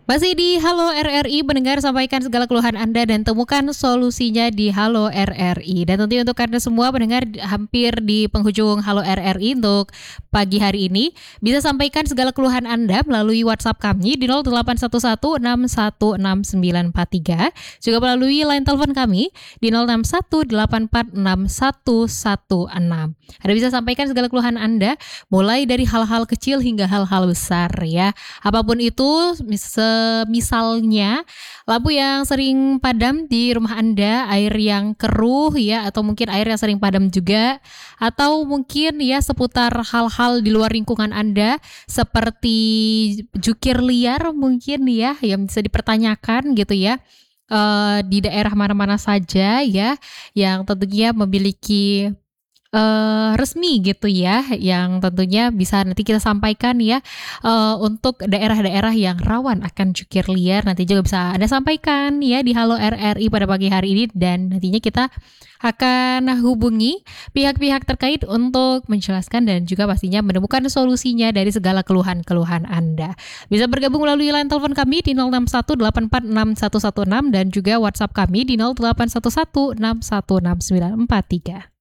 Masih di Halo RRI, pendengar sampaikan segala keluhan Anda dan temukan solusinya di Halo RRI. Dan tentunya untuk Anda semua pendengar hampir di penghujung Halo RRI untuk pagi hari ini, bisa sampaikan segala keluhan Anda melalui WhatsApp kami di 0811616943, juga melalui line telepon kami di 0618461116. Anda bisa sampaikan segala keluhan Anda mulai dari hal-hal kecil hingga hal-hal besar ya. Apapun itu, misalnya lampu yang sering padam di rumah Anda, air yang keruh ya, atau mungkin air yang sering padam juga, atau mungkin ya seputar hal-hal di luar lingkungan Anda seperti jukir liar mungkin ya yang bisa dipertanyakan gitu ya. Di daerah mana-mana saja ya yang tentunya memiliki resmi gitu ya, yang tentunya bisa nanti kita sampaikan ya, untuk daerah-daerah yang rawan akan jukir liar, nanti juga bisa Anda sampaikan ya di Halo RRI pada pagi hari ini, dan nantinya kita akan hubungi pihak-pihak terkait untuk menjelaskan dan juga pastinya menemukan solusinya dari segala keluhan-keluhan Anda. Bisa bergabung melalui line telepon kami di 0618461116 dan juga WhatsApp kami di 081161161943.